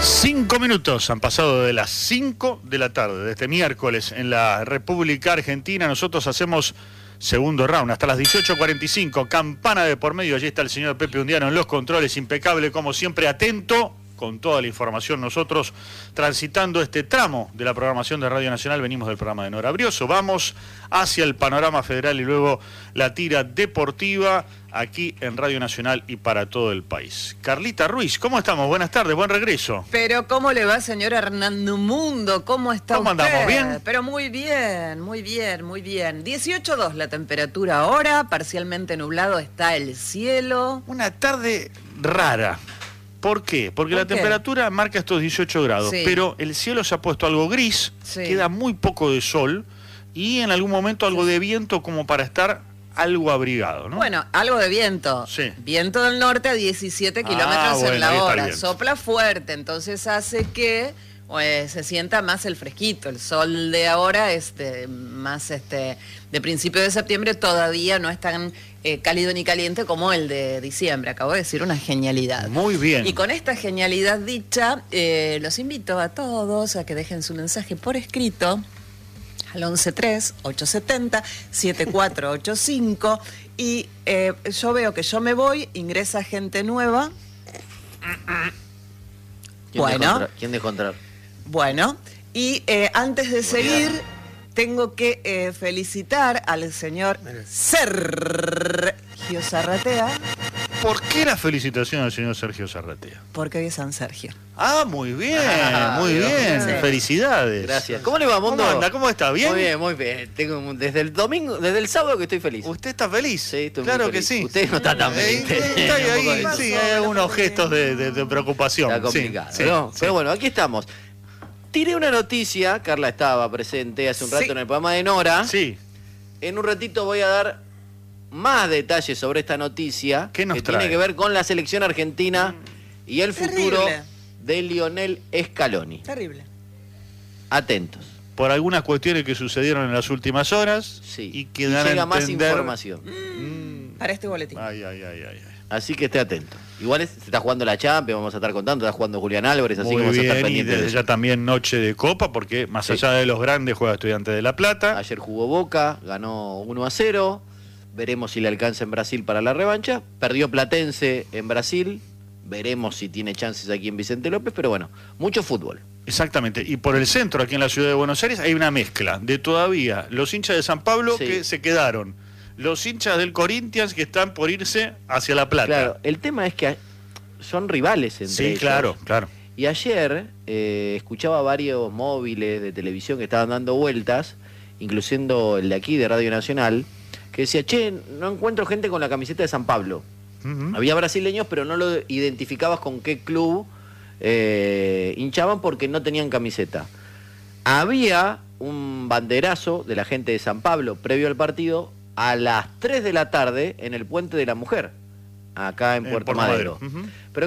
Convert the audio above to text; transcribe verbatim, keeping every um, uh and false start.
Cinco minutos han pasado de las cinco de la tarde de este miércoles en la República Argentina. Nosotros hacemos segundo round hasta las dieciocho cuarenta y cinco. Campana de por medio. Allí está el señor Pepe Undiano en los controles, impecable como siempre, atento con toda la información. Nosotros transitando este tramo de la programación de Radio Nacional, venimos del programa de Nora Brioso, vamos hacia el panorama federal y luego la tira deportiva aquí en Radio Nacional y para todo el país. Carlita Ruiz, ¿cómo estamos? Buenas tardes, buen regreso. Pero ¿cómo le va, señor Hernando Mundo? ¿Cómo está ¿Cómo usted? andamos? ¿Bien? Pero muy bien, muy bien, muy bien. dieciocho dos la temperatura ahora, parcialmente nublado está el cielo. Una tarde rara. ¿Por qué? Porque ¿Por la qué? temperatura marca estos dieciocho grados, Sí. pero el cielo se ha puesto algo gris, Sí. queda muy poco de sol y en algún momento algo de viento como para estar algo abrigado, ¿no? Bueno, algo de viento. Sí. Viento del norte a diecisiete Ah, kilómetros bueno, en la ahí está el hora. viento. Sopla fuerte, entonces hace que pues, se sienta más el fresquito. El sol de ahora es de, más este, de principio de septiembre, todavía no es tan eh, cálido ni caliente como el de diciembre. Acabo de decir una genialidad. Muy bien. Y con esta genialidad dicha, eh, los invito a todos a que dejen su mensaje por escrito al once tres, ocho siete cero, siete cuatro ocho cinco y eh, yo veo que yo me voy, ingresa gente nueva. ¿Quién Bueno. dejó entrar? ¿Quién dejó entrar? Bueno, y eh, antes de seguir, tengo que eh, felicitar al señor Sergio Zarratea, ¿Por qué la felicitación al señor Sergio Zarratea? porque hoy es San Sergio. Ah, muy bien, Ah, muy Dios. bien. Sí. Felicidades. Gracias. ¿Cómo le va, Mundo? ¿Cómo anda? ¿Cómo está? ¿Bien? Muy bien, muy bien. Tengo un- desde el domingo, desde el sábado que estoy feliz. ¿Usted está feliz? Sí, estoy muy Claro que feliz. sí. Usted no está tan Eh, feliz. está ahí, Un poco ahí, de- sí, hay algunos gestos de, de- de preocupación. Está Sí, complicado, sí, ¿no? sí. Pero bueno, aquí estamos. Tiré una noticia, Carla estaba presente hace un rato Sí. en el programa de Nora. Sí, En un ratito voy a dar más detalles sobre esta noticia ¿Qué nos que trae? tiene que ver con la selección argentina y el futuro Terrible. de Lionel Scaloni. Terrible. Atentos. por algunas cuestiones que sucedieron en las últimas horas Sí. y que Y dan a llega más entender... información. Mm, Para este boletín. ay, ay, ay, ay, ay. Así que esté atento. Igual es- se está jugando la Champions, vamos a estar contando, está jugando Julián Álvarez, así Muy que vamos a estar bien, y pendientes de desde eso. ya también noche de Copa, porque más Sí. allá de los grandes juega Estudiantes de La Plata. Ayer jugó Boca, ganó uno a cero. Veremos si le alcanza en Brasil para la revancha. Perdió Platense en Brasil. Veremos si tiene chances aquí en Vicente López, pero bueno, mucho fútbol. Exactamente, y por el centro, aquí en la ciudad de Buenos Aires, hay una mezcla de todavía los hinchas de San Pablo Sí. que se quedaron, los hinchas del Corinthians que están por irse hacia La Plata. Claro, el tema es que son rivales entre sí, ellos. claro, claro. Y ayer eh, escuchaba varios móviles de televisión que estaban dando vueltas, incluyendo el de aquí, de Radio Nacional, que decía, che, no encuentro gente con la camiseta de San Pablo. Ujú. Había brasileños, pero no lo identificabas con qué club eh, hinchaban porque no tenían camiseta. Había un banderazo de la gente de San Pablo previo al partido a las tres de la tarde en el Puente de la Mujer, acá en En Puerto Puerto Madero. Madero. Ujú. Pero